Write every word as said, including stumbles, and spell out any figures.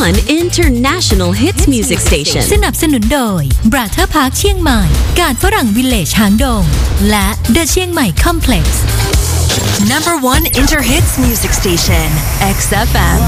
one international hits music station สนับสนุนโดย Brother Park เชียงใหม่การฝรั่งวิลเลจหางดงและ The เชียงใหม่ Complex Number one Inter Hits music station X F M